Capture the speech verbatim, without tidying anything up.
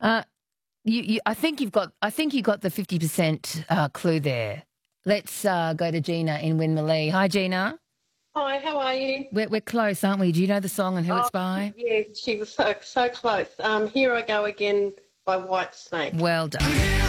Uh, you, you, I think you've got. I think you got the fifty percent uh, clue there. Let's uh, go to Gina in Winmalee. Hi, Gina. Hi, how are you? We're, we're close, aren't we? Do you know the song and who Oh, it's by? yeah, she was so so close. Um, Here I Go Again by Whitesnake. Well done.